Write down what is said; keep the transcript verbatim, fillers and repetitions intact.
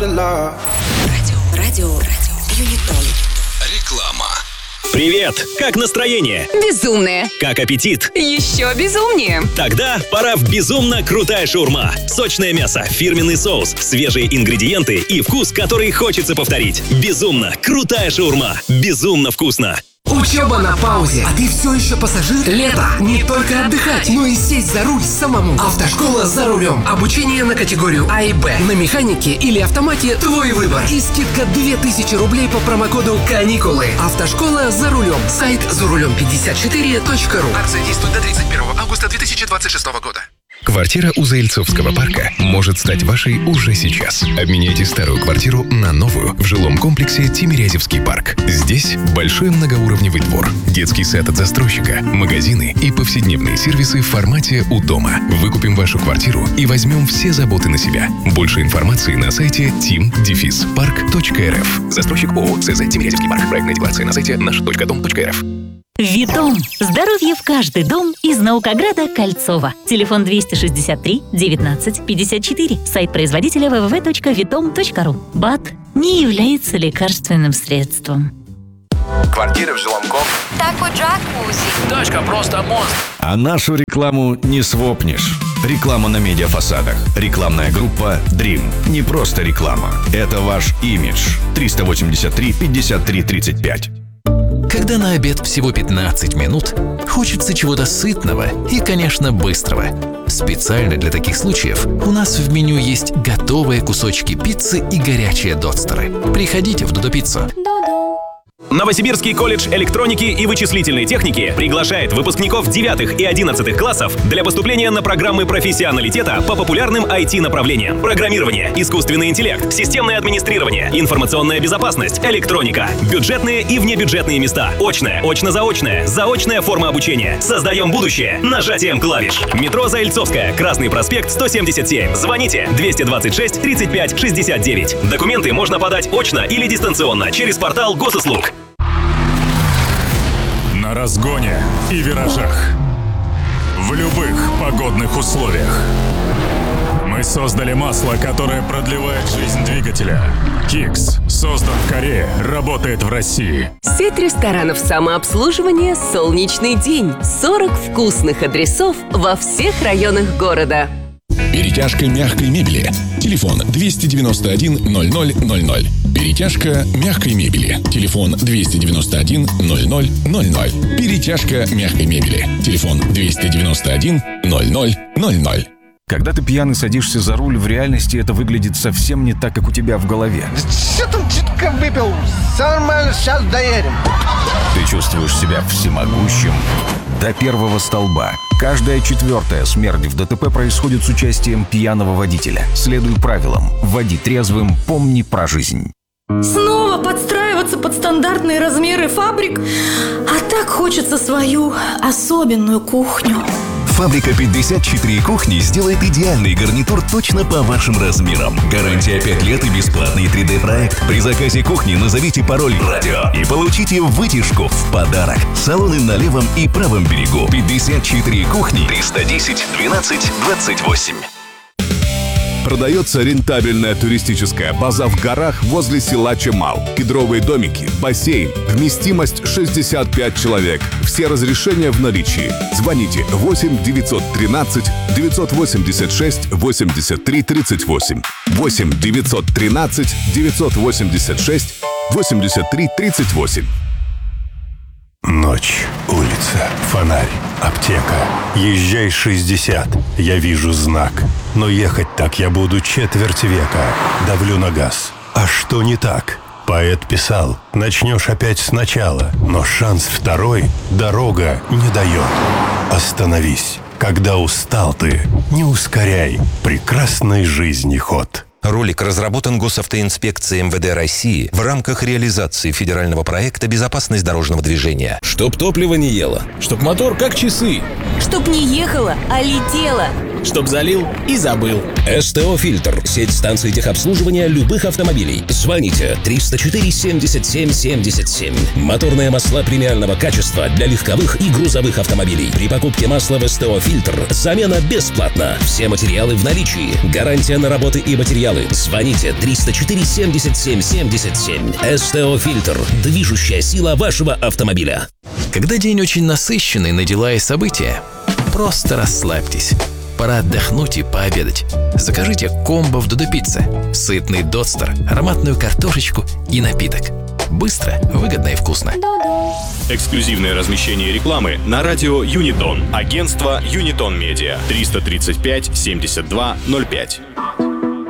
Радио, радио, радио, Юнитон. Реклама. Привет! Как настроение? Безумное. Как аппетит? Еще безумнее. Тогда пора в безумно крутая шаурма. Сочное мясо, фирменный соус, свежие ингредиенты и вкус, который хочется повторить. Безумно крутая шаурма. Безумно вкусно. Учеба на паузе, а ты все еще пассажир? Лето. Не только отдыхать, но и сесть за руль самому. Автошкола «За рулем». Обучение на категорию А и Б. На механике или автомате – твой выбор. И скидка две тысячи рублей по промокоду «Каникулы». Автошкола «За рулем». Сайт за рулем пятьдесят четыре точка ру. Акция действует до тридцать первого августа две тысячи двадцать шестого года. Квартира у Заильцовского парка может стать вашей уже сейчас. Обменяйте старую квартиру на новую в жилом комплексе Тимирязевский парк. Здесь большой многоуровневый двор, детский сад от застройщика, магазины и повседневные сервисы в формате «У дома». Выкупим вашу квартиру и возьмем все заботы на себя. Больше информации на сайте тим парк точка эр эф. Застройщик ООО «ЦЗ Тимирязевский парк». Проектная декларация на сайте наш точка дом точка эр эф. Витом. Здоровье в каждый дом из Наукограда Кольцова. Телефон двести шестьдесят три девятнадцать пятьдесят четыре. Сайт производителя дабл ю дабл ю дабл ю точка витом точка ру. БАД не является лекарственным средством. Квартира в жилом комплексе. Такой джакузи. Дачка просто монстр. А нашу рекламу не свопнешь. Реклама на медиафасадах. Рекламная группа Dream. Не просто реклама. Это ваш имидж. триста восемьдесят три пятьдесят три тридцать пять. Когда на обед всего пятнадцать минут, хочется чего-то сытного и, конечно, быстрого. Специально для таких случаев у нас в меню есть готовые кусочки пиццы и горячие дотстеры. Приходите в Додо Пиццу. Новосибирский колледж электроники и вычислительной техники приглашает выпускников девятых и одиннадцатых классов для поступления на программы профессионалитета по популярным ай ти-направлениям: программирование, искусственный интеллект, системное администрирование, информационная безопасность, электроника, бюджетные и внебюджетные места, очное, очно-заочное, заочная форма обучения. Создаем будущее нажатием клавиш. Метро Заильцовская, Красный проспект, сто семьдесят семь. Звоните двести двадцать шесть тридцать пять шестьдесят девять. Документы можно подать очно или дистанционно через портал госуслуг. На разгоне и виражах. В любых погодных условиях. Мы создали масло, которое продлевает жизнь двигателя. Кикс создан в Корее, работает в России. Сеть ресторанов самообслуживания «Солнечный день». сорок вкусных адресов во всех районах города. Перетяжка мягкой мебели. Телефон двести девяносто один ноль ноль ноль ноль. Перетяжка мягкой мебели. Телефон двести девяносто один ноль ноль ноль ноль. Перетяжка мягкой мебели. Телефон двести девяносто один ноль ноль ноль ноль. Когда ты пьяный садишься за руль, в реальности это выглядит совсем не так, как у тебя в голове. Что там чутка выпил? Нормально, сейчас доедем. Ты чувствуешь себя всемогущим до первого столба. Каждая четвертая смерть в ДТП происходит с участием пьяного водителя. Следуй правилам. Води трезвым, помни про жизнь. Снова подстраиваться под стандартные размеры фабрик? А так хочется свою особенную кухню. Фабрика пятьдесят четыре кухни сделает идеальный гарнитур точно по вашим размерам. Гарантия пять лет и бесплатный три дэ-проект. При заказе кухни назовите пароль «Радио» и получите вытяжку в подарок. Салоны на левом и правом берегу. пятьдесят четыре кухни. триста десять двенадцать двадцать восемь. Продается рентабельная туристическая база в горах возле села Чемал. Кедровые домики, бассейн, вместимость шестьдесят пять человек. Все разрешения в наличии. Звоните восемь девятьсот тринадцать девятьсот восемьдесят шесть восемьдесят три тридцать восемь. восемь девятьсот тринадцать девятьсот восемьдесят шесть восемьдесят три тридцать восемь. Ночь, улица, фонарь, аптека. Езжай шестьдесят, я вижу знак. Но ехать так я буду четверть века. Давлю на газ. А что не так? Поэт писал: начнешь опять сначала, но шанс второй дорога не дает. Остановись, когда устал ты, не ускоряй прекрасной жизни ход. Ролик разработан Госавтоинспекцией эм вэ дэ России в рамках реализации федерального проекта «Безопасность дорожного движения». Чтоб топливо не ело, чтоб мотор как часы. Чтоб не ехала, а летела. чтоб залил и забыл. СТО «Фильтр» — сеть станций техобслуживания любых автомобилей. Звоните триста четыре семьдесят семь семьдесят семь. Моторные масла премиального качества для легковых и грузовых автомобилей. При покупке масла в СТО «Фильтр» замена бесплатна. Все материалы в наличии. Гарантия на работы и материалы. Звоните триста четыре семьдесят семь семьдесят семь. СТО «Фильтр» — движущая сила вашего автомобиля. Когда день очень насыщенный на дела и события, просто расслабьтесь. Пора отдохнуть и пообедать. Закажите комбо в Додо Пицце. Сытный дотстер, ароматную картошечку и напиток. Быстро, выгодно и вкусно. Эксклюзивное размещение рекламы на радио Юнитон. Агентство Юнитон Медиа. триста тридцать пять семьдесят два ноль пять.